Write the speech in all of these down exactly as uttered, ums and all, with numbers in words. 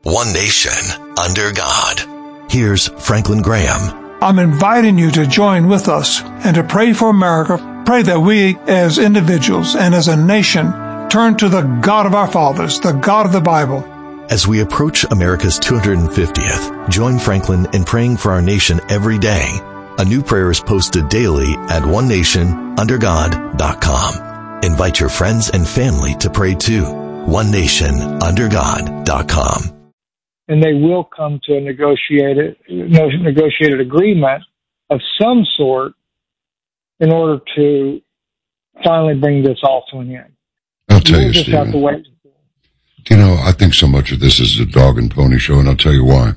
One nation, under God. Here's Franklin Graham. I'm inviting you to join with us and to pray for America. Pray that we as individuals and as a nation turn to the God of our fathers, the God of the Bible. As we approach America's two hundred fiftieth, join Franklin in praying for our nation every day. A new prayer is posted daily at one nation under god dot com. Invite your friends and family to pray too. one nation under god dot com. And they will come to a negotiated, negotiated agreement of some sort in order to finally bring this all to an end. I'll tell we'll you, just Stephen, have to wait. You know, I think so much of this is a dog and pony show, and I'll tell you why.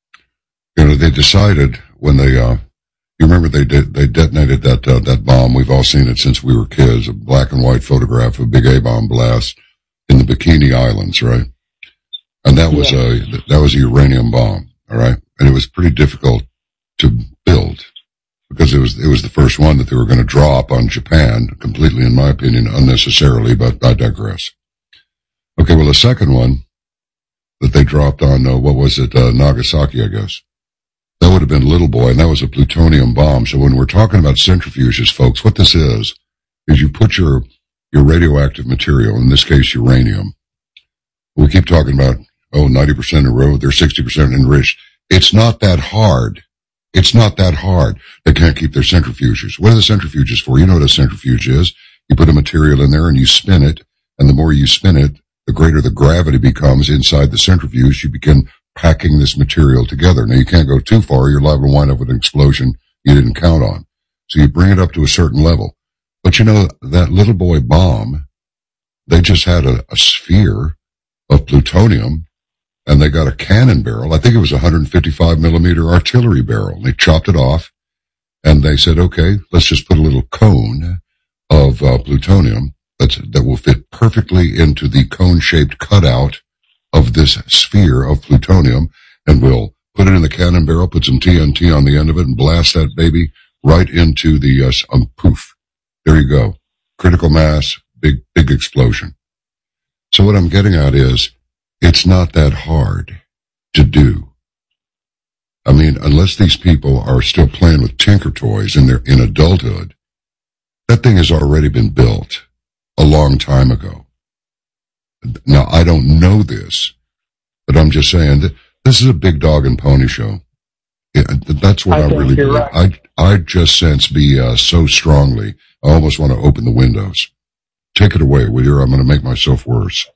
You know, they decided when they, uh, you remember they did, they detonated that, uh, that bomb. We've all seen it since we were kids, a black and white photograph of a big A-bomb blast in the Bikini Islands, right? And that was yeah. a, that was a uranium bomb, all right? And it was pretty difficult to build because it was, it was the first one that they were going to drop on Japan, completely, in my opinion, unnecessarily, but I digress. Okay, well, the second one that they dropped on, uh, what was it, uh, Nagasaki, I guess. That would have been Little Boy, and that was a plutonium bomb. So when we're talking about centrifuges, folks, what this is, is you put your, your radioactive material, in this case, uranium. We keep talking about, oh, ninety percent enriched, they're sixty percent enriched. It's not that hard. It's not that hard. They can't keep their centrifuges. What are the centrifuges for? You know what a centrifuge is. You put a material in there and you spin it, and the more you spin it, the greater the gravity becomes inside the centrifuge. You begin packing this material together. Now, you can't go too far. You're liable to wind up with an explosion you didn't count on. So you bring it up to a certain level. But you know, that Little Boy bomb, they just had a, a sphere of plutonium, and they got a cannon barrel. I think it was a one hundred fifty-five millimeter artillery barrel. They chopped it off, and they said, okay, let's just put a little cone of uh, plutonium that's, that will fit perfectly into the cone-shaped cutout of this sphere of plutonium, and we'll put it in the cannon barrel, put some T N T on the end of it, and blast that baby right into the uh, um, poof. There you go. Critical mass, big, big explosion. So what I'm getting at is, it's not that hard to do. I mean, unless these people are still playing with Tinker Toys in their, in adulthood, that thing has already been built a long time ago. Now, I don't know this, but I'm just saying that this is a big dog and pony show. Yeah, that's what I, I really believe. Right. I, I just sense B S so strongly, I almost want to open the windows. Take it away, will you? I'm going to make myself worse.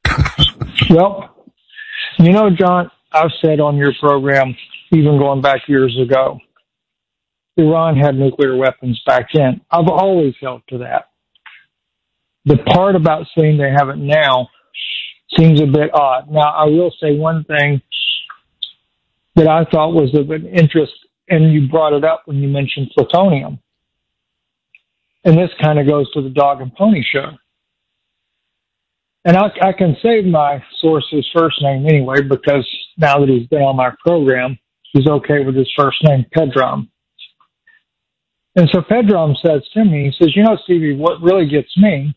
Well, you know, John, I've said on your program, even going back years ago, Iran had nuclear weapons back then. I've always held to that. The part about saying they have it now seems a bit odd. Now, I will say one thing that I thought was of an interest, and you brought it up when you mentioned plutonium. And this kind of goes to the dog and pony show. And I, I can save my source's first name anyway, because now that he's been on my program, he's okay with his first name, Pedram. And so Pedram says to me, he says, you know, Stevie, what really gets me,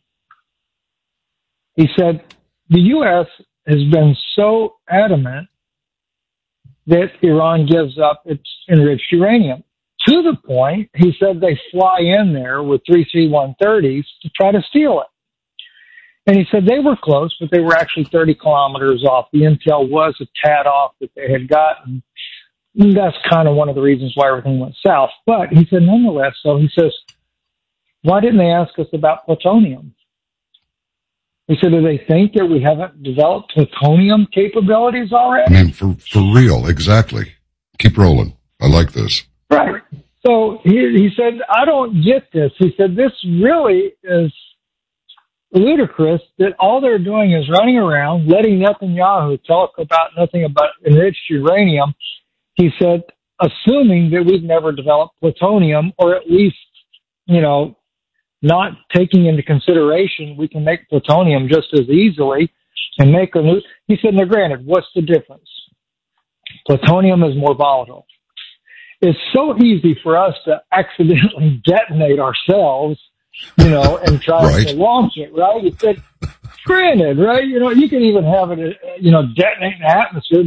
he said, the U S has been so adamant that Iran gives up its enriched uranium. To the point, he said they fly in there with three C one thirties to try to steal it. And he said they were close, but they were actually thirty kilometers off. The intel was a tad off that they had gotten. And that's kind of one of the reasons why everything went south. But he said, nonetheless, so he says, why didn't they ask us about plutonium? He said, do they think that we haven't developed plutonium capabilities already? I mean, for, for real, exactly. Keep rolling. I like this. Right. So he, he said, I don't get this. He said, this really is ludicrous that all they're doing is running around, letting Netanyahu talk about nothing about enriched uranium. He said, assuming that we've never developed plutonium, or at least, you know, not taking into consideration we can make plutonium just as easily and make a new. He said, now granted, what's the difference? Plutonium is more volatile. It's so easy for us to accidentally detonate ourselves, you know, and try right. to launch it, right? He said, granted, right? You know, you can even have it, you know, detonate in the atmosphere.